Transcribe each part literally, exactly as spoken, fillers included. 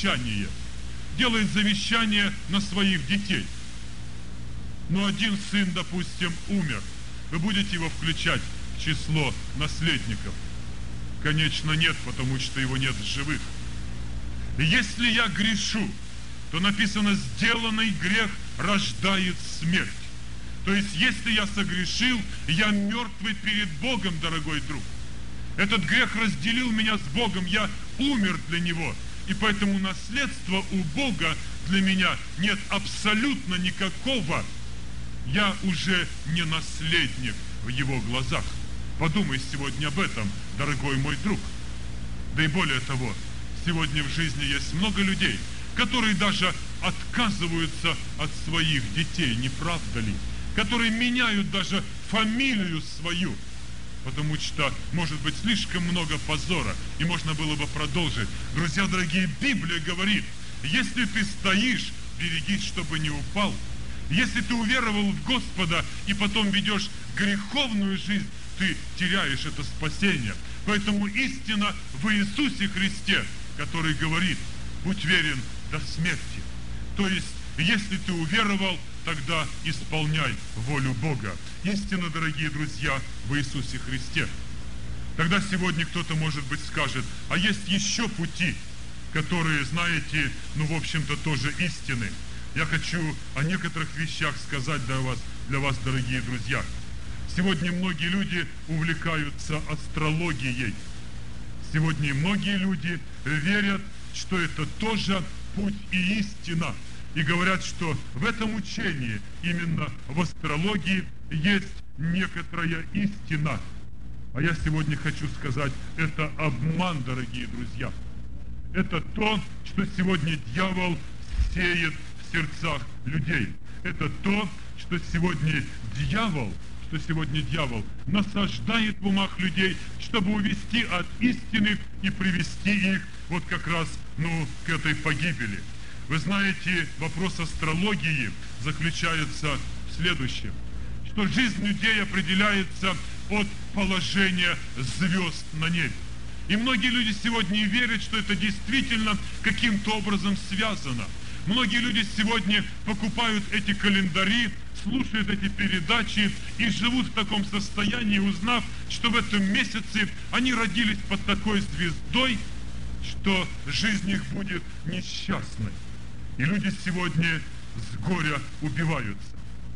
завещание. Делает завещание на своих детей. Но один сын, допустим, умер. Вы будете его включать в число наследников? Конечно, нет, потому что его нет в живых. Если я грешу, то написано, сделанный грех рождает смерть. То есть, если я согрешил, я мертвый перед Богом, дорогой друг. Этот грех разделил меня с Богом, я умер для него. И поэтому наследства у Бога для меня нет абсолютно никакого. Я уже не наследник в его глазах. Подумай сегодня об этом, дорогой мой друг. Да и более того, сегодня в жизни есть много людей, которые даже отказываются от своих детей, не правда ли? Которые меняют даже фамилию свою, потому что, может быть, слишком много позора, и можно было бы продолжить. Друзья дорогие, Библия говорит, если ты стоишь, берегись, чтобы не упал. Если ты уверовал в Господа и потом ведешь греховную жизнь, ты теряешь это спасение. Поэтому истина в Иисусе Христе, который говорит, будь верен до смерти. То есть, если ты уверовал, тогда исполняй волю Бога. Истина, дорогие друзья, в Иисусе Христе. Тогда сегодня кто-то, может быть, скажет, а есть еще пути, которые, знаете, ну, в общем-то, тоже истины. Я хочу о некоторых вещах сказать для вас, для вас, дорогие друзья. Сегодня многие люди увлекаются астрологией. Сегодня многие люди верят, что это тоже путь и истина. И говорят, что в этом учении, именно в астрологии, есть некоторая истина. А я сегодня хочу сказать, это обман, дорогие друзья. Это то, что сегодня дьявол сеет в сердцах людей. Это то, что сегодня дьявол, что сегодня дьявол насаждает в умах людей, чтобы увести от истины и привести их вот как раз, ну, к этой погибели. Вы знаете, вопрос астрологии заключается в следующем, что жизнь людей определяется от положения звезд на небе. И многие люди сегодня верят, что это действительно каким-то образом связано. Многие люди сегодня покупают эти календари, слушают эти передачи и живут в таком состоянии, узнав, что в этом месяце они родились под такой звездой, что жизнь их будет несчастной. И люди сегодня с горя убиваются.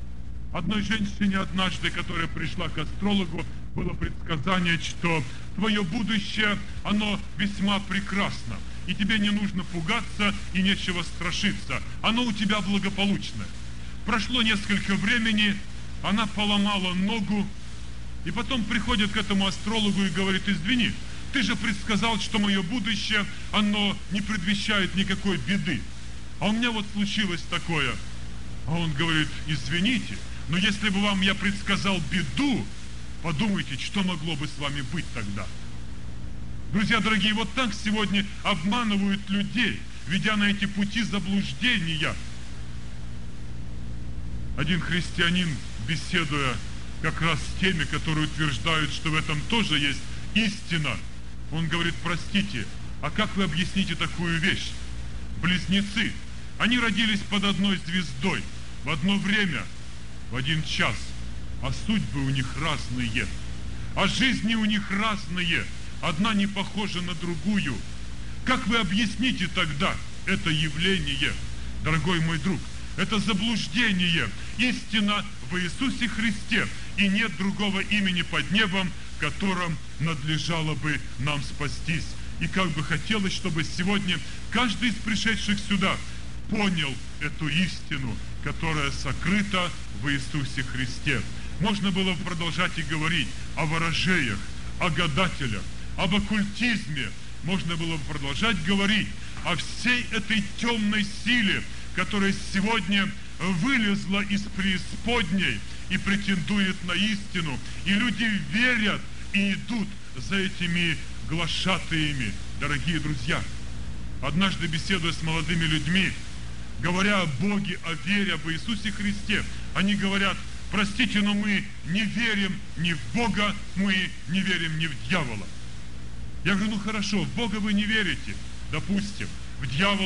Одной женщине однажды, которая пришла к астрологу, было предсказание, что твое будущее, оно весьма прекрасно. И тебе не нужно пугаться и нечего страшиться. Оно у тебя благополучное. Прошло несколько времени, она поломала ногу, и потом приходит к этому астрологу и говорит, извини, ты же предсказал, что мое будущее, оно не предвещает никакой беды. А у меня вот случилось такое. А он говорит, извините, но если бы вам я предсказал беду, подумайте, что могло бы с вами быть тогда. Друзья дорогие, вот так сегодня обманывают людей, ведя на эти пути заблуждения. Один христианин, беседуя как раз с теми, которые утверждают, что в этом тоже есть истина, он говорит, простите, а как вы объясните такую вещь? Близнецы, они родились под одной звездой, в одно время, в один час, а судьбы у них разные, а жизни у них разные, одна не похожа на другую. Как вы объясните тогда это явление, дорогой мой друг? Это заблуждение. Истина в Иисусе Христе, и нет другого имени под небом, которым надлежало бы нам спастись. И как бы хотелось, чтобы сегодня каждый из пришедших сюда понял эту истину, которая сокрыта в Иисусе Христе. Можно было бы продолжать и говорить о ворожеях, о гадателях, об оккультизме. Можно было бы продолжать говорить о всей этой темной силе, которая сегодня вылезла из преисподней и претендует на истину. И люди верят и идут за этими глашатаями, дорогие друзья. Однажды, беседуя с молодыми людьми, говоря о Боге, о вере, об Иисусе Христе, они говорят, простите, но мы не верим ни в Бога, мы не верим ни в дьявола. Я говорю, ну хорошо, в Бога вы не верите, допустим, в дьявола